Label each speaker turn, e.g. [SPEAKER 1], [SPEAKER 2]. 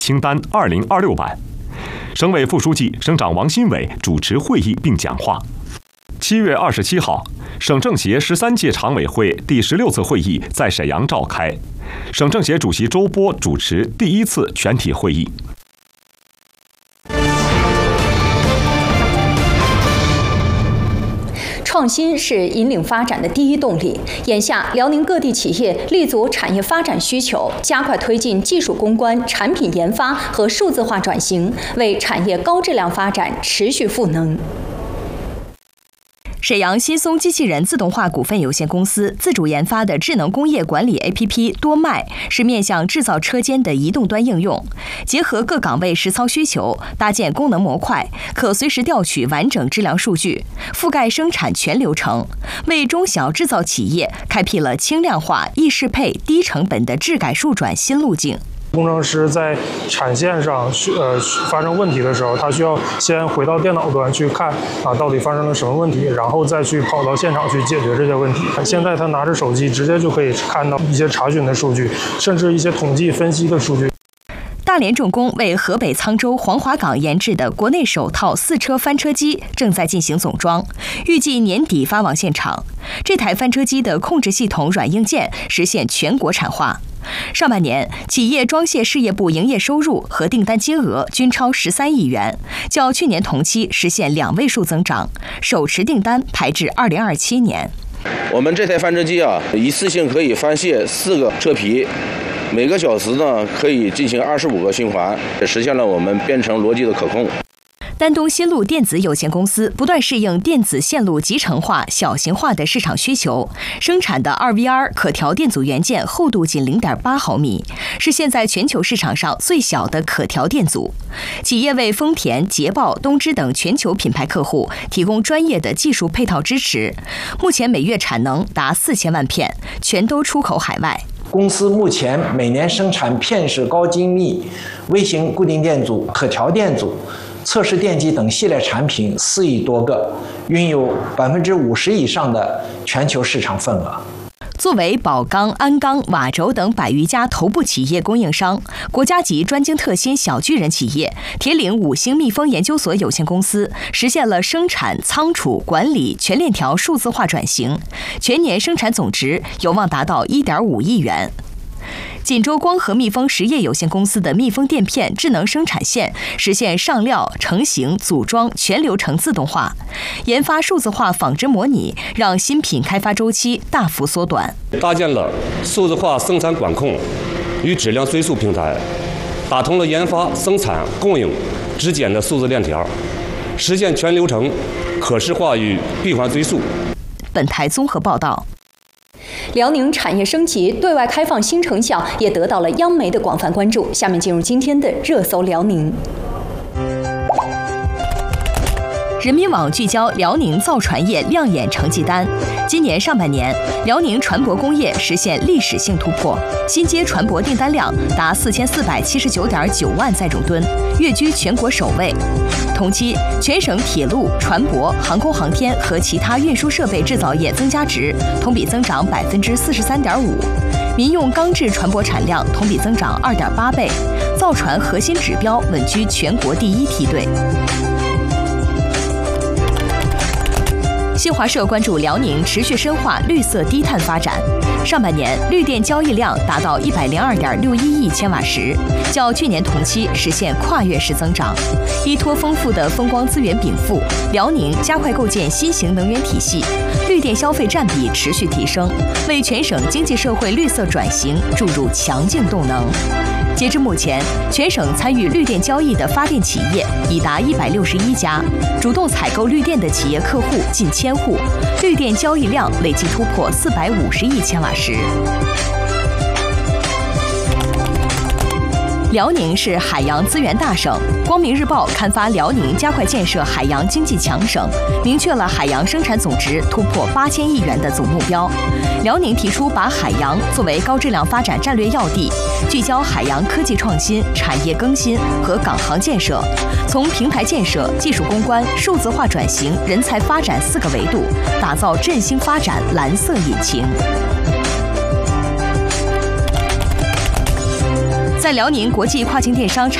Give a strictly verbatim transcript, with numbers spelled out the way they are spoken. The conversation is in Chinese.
[SPEAKER 1] 清单二零二六版。省委副书记、省长王新伟主持会议并讲话。七月二十七号，省政协十三届常委会第十六次会议在沈阳召开，省政协主席周波主持第一次全体会议。
[SPEAKER 2] 创新是引领发展的第一动力。眼下，辽宁各地企业立足产业发展需求，加快推进技术攻关、产品研发和数字化转型，为产业高质量发展持续赋能。
[SPEAKER 3] 沈阳新松机器人自动化股份有限公司自主研发的智能工业管理 A P P 多麦是面向制造车间的移动端应用，结合各岗位实操需求，搭建功能模块，可随时调取完整质量数据，覆盖生产全流程，为中小制造企业开辟了轻量化、易适配、低成本的质改数转新路径。
[SPEAKER 4] 工程师在产线上呃发生问题的时候，他需要先回到电脑端去看啊到底发生了什么问题，然后再去跑到现场去解决这些问题。现在他拿着手机直接就可以看到一些查询的数据，甚至一些统计分析的数据。
[SPEAKER 3] 大连重工为河北沧州黄骅港研制的国内首套四车翻车机正在进行总装，预计年底发往现场。这台翻车机的控制系统软硬件实现全国产化。上半年，企业装卸事业部营业收入和订单金额均超十三亿元，较去年同期实现两位数增长，手持订单排至二零二七年。
[SPEAKER 5] 我们这台翻车机啊，一次性可以翻卸四个车皮，每个小时呢可以进行二十五个循环，实现了我们编程逻辑的可控。
[SPEAKER 3] 丹东新路电子有限公司不断适应电子线路集成化、小型化的市场需求，生产的 二 V R 可调电阻元件厚度仅 零点八毫米，是现在全球市场上最小的可调电阻。企业为丰田、捷豹、东芝等全球品牌客户提供专业的技术配套支持，目前每月产能达四千万片，全都出口海外。
[SPEAKER 6] 公司目前每年生产片式高精密微型固定电阻、可调电阻、测试电机等系列产品四亿多个，拥有百分之五十以上的全球市场份额。
[SPEAKER 3] 作为宝钢、鞍钢、瓦轴等百余家头部企业供应商，国家级专精特新小巨人企业铁岭五星蜜蜂研究所有限公司实现了生产、仓储、管理全链条数字化转型，全年生产总值有望达到 一点五亿元。锦州光合蜜蜂实业有限公司的蜜蜂垫片智能生产线实现上料、成型、组装全流程自动化，研发数字化纺织模拟，让新品开发周期大幅缩短。
[SPEAKER 7] 搭建了数字化生产管控与质量追溯平台，打通了研发、生产、供应之间的数字链条，实现全流程可视化与闭环追溯。
[SPEAKER 3] 本台综合报道。
[SPEAKER 2] 辽宁产业升级、对外开放新成效也得到了央媒的广泛关注。下面进入今天的热搜辽宁。
[SPEAKER 3] 人民网聚焦辽宁造船业亮眼成绩单。今年上半年，辽宁船舶工业实现历史性突破，新接船舶订单量达四千四百七十九点九万载重吨，跃居全国首位。同期，全省铁路、船舶、航空航天和其他运输设备制造业增加值同比增长百分之四十三点五，民用钢制船舶产量同比增长二点八倍，造船核心指标稳居全国第一梯队。新华社关注辽宁持续深化绿色低碳发展。上半年绿电交易量达到一百零二点六一亿千瓦时，较去年同期实现跨越式增长。依托丰富的风光资源禀赋，辽宁加快构建新型能源体系，绿电消费占比持续提升，为全省经济社会绿色转型注入强劲动能。截至目前，全省参与绿电交易的发电企业已达一百六十一家，主动采购绿电的企业客户近千户，绿电交易量累计突破四百五十亿千瓦时。辽宁是海洋资源大省，光明日报刊发辽宁加快建设海洋经济强省，明确了海洋生产总值突破八千亿元的总目标。辽宁提出把海洋作为高质量发展战略要地，聚焦海洋科技创新、产业更新和港航建设，从平台建设、技术攻关、数字化转型、人才发展四个维度，打造振兴发展蓝色引擎。 在辽宁国际跨境电商产